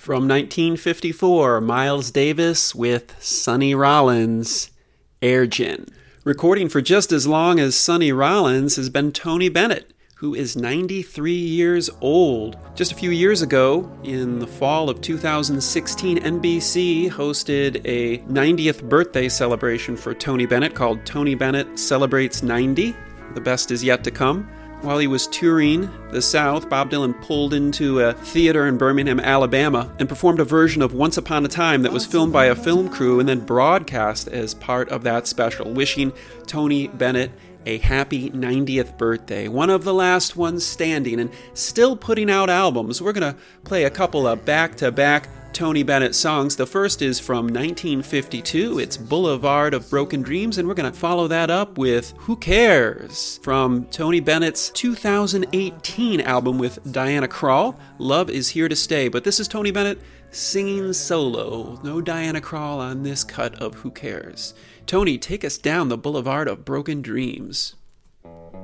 From 1954, Miles Davis with Sonny Rollins, Air Gin. Recording for just as long as Sonny Rollins has been Tony Bennett, who is 93 years old. Just a few years ago, in the fall of 2016, NBC hosted a 90th birthday celebration for Tony Bennett called Tony Bennett Celebrates 90. The best is yet to come. While he was touring the South, Bob Dylan pulled into a theater in Birmingham, Alabama, and performed a version of Once Upon a Time that was filmed by a film crew and then broadcast as part of that special, wishing Tony Bennett a happy 90th birthday, one of the last ones standing and still putting out albums. We're going to play a couple of back-to-back Tony Bennett songs. The first is from 1952. It's Boulevard of Broken Dreams, and we're going to follow that up with Who Cares from Tony Bennett's 2018 album with Diana Krall, Love Is Here to Stay. But this is Tony Bennett singing solo. No Diana Krall on this cut of Who Cares. Tony, take us down the Boulevard of Broken Dreams.